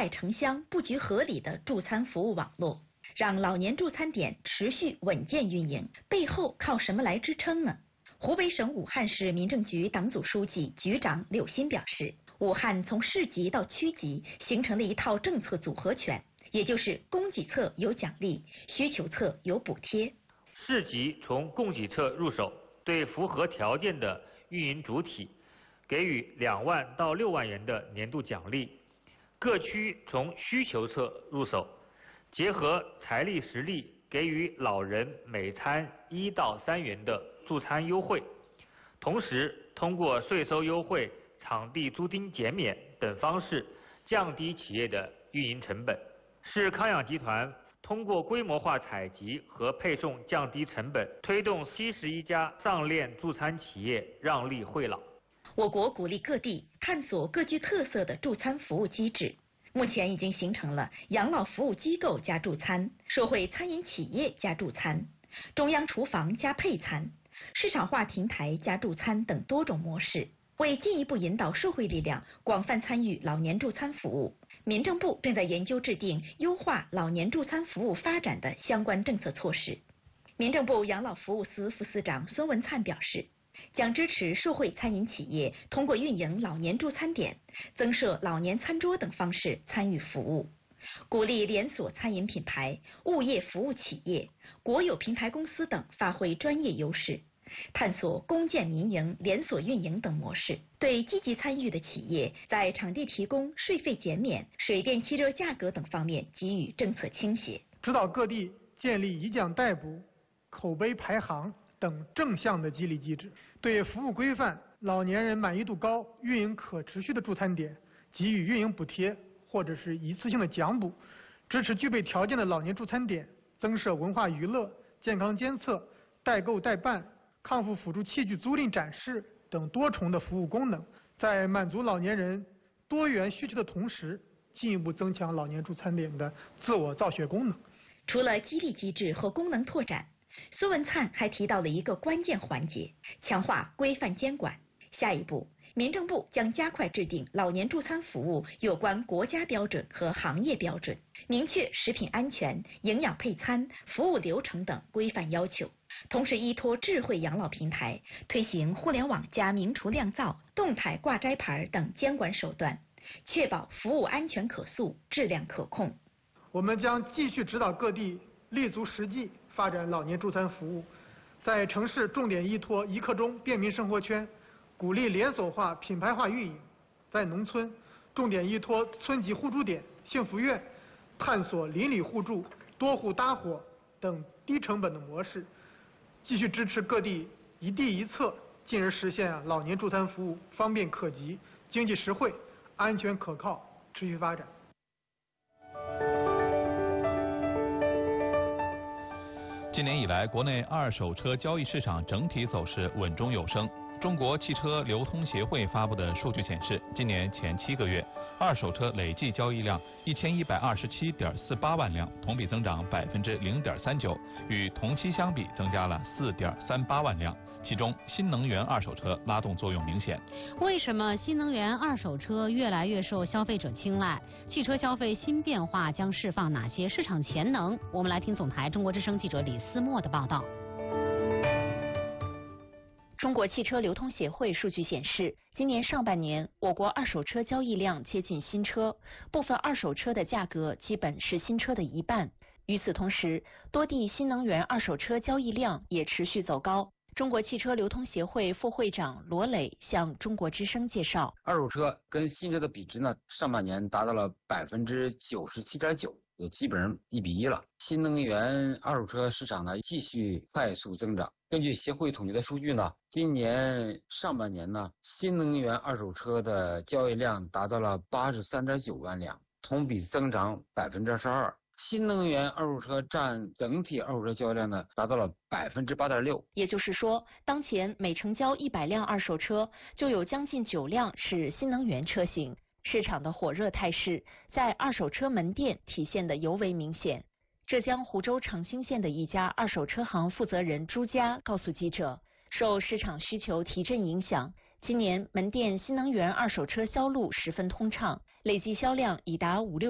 代城乡布局合理的助餐服务网络，让老年助餐点持续稳健运营，背后靠什么来支撑呢？湖北省武汉市民政局党组书记、局长柳鑫表示，武汉从市级到区级形成了一套政策组合拳，也就是供给侧有奖励，需求侧有补贴。 市级从供给侧入手，对符合条件的运营主体给予2万到6万元的年度奖励；各区从需求侧入手，结合财力实力给予老人每餐1到3元的助餐优惠，同时通过税收优惠、场地租金减免等方式降低企业的运营成本。市康养集团通过规模化采集和配送降低成本，推动71家上链助餐企业让利惠老。 我国鼓励各地探索各具特色的助餐服务机制，目前已经形成了养老服务机构加助餐、社会餐饮企业加助餐、中央厨房加配餐、市场化平台加助餐等多种模式。为进一步引导社会力量广泛参与老年助餐服务，民政部正在研究制定优化老年助餐服务发展的相关政策措施。民政部养老服务司副司长孙文灿表示，将支持社会餐饮企业通过运营老年助餐点、增设老年餐桌等方式参与服务，鼓励连锁餐饮品牌、物业服务企业、国有平台公司等发挥专业优势，探索公建民营、连锁运营等模式，对积极参与的企业在场地提供、税费减免、水电气热价格等方面给予政策倾斜， 指导各地建立以奖代补、口碑排行等正向的激励机制，对服务规范、老年人满意度高、运营可持续的助餐点给予运营补贴或者是一次性的奖补，支持具备条件的老年助餐点增设文化娱乐、健康监测、代购代办、康复辅助器具租赁展示等多重的服务功能，在满足老年人多元需求的同时，进一步增强老年助餐点的自我造血功能。 除了激励机制和功能拓展，孙文灿还提到了一个关键环节：强化规范监管。下一步，民政部将加快制定老年助餐服务有关国家标准和行业标准，明确食品安全、营养配餐、服务流程等规范要求。同时，依托智慧养老平台，推行互联网加明厨亮灶、动态挂摘牌等监管手段，确保服务安全可溯、质量可控。 我们将继续指导各地立足实际发展老年助餐服务，在城市重点依托一刻钟便民生活圈，鼓励连锁化、品牌化运营；在农村重点依托村级互助点、幸福院，探索邻里互助、多户搭伙等低成本的模式，继续支持各地一地一策，进而实现老年助餐服务方便可及、经济实惠、安全可靠、持续发展。 今年以来，国内二手车交易市场整体走势稳中有升。中国汽车流通协会发布的数据显示，今年前7个月，二手车累计交易量1127.48万辆，同比增长0.39%，与同期相比增加了4.38万辆。其中，新能源二手车拉动作用明显。 为什么新能源二手车越来越受消费者青睐？汽车消费新变化将释放哪些市场潜能？我们来听总台中国之声记者李思墨的报道。 中国汽车流通协会数据显示，今年上半年，我国二手车交易量接近新车，部分二手车的价格基本是新车的一半。与此同时，多地新能源二手车交易量也持续走高。中国汽车流通协会副会长罗磊向中国之声介绍， 二手车跟新车的比值呢，上半年达到了97.9%，也基本上1比1了。新能源二手车市场呢继续快速增长。根据协会统计的数据呢，今年上半年呢，新能源二手车的交易量达到了83.9万辆，同比增长22%。新能源二手车占整体二手车交易量呢，达到了8.6%。 也就是说，当前每成交100辆二手车，就有将近9辆是新能源车型。市场的火热态势在二手车门店体现得尤为明显。浙江湖州长兴县的一家二手车行负责人朱佳告诉记者，受市场需求提振影响，今年门店新能源二手车销路十分通畅，累计销量已达5-6